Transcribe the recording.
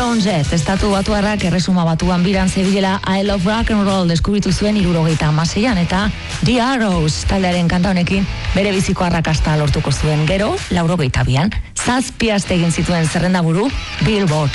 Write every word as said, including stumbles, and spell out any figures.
Joan Jett, estatu batuarrak erresuma batuan biran zebilela I Love Rock and Roll deskubritu zuen hirurogeita hamaseian eta The Arrows taldearen kanta honekin bere biziko arrakasta lortuko zuen. Gero, laurogeita bian, zazpi aste egin zituen zerrendaburu Billboard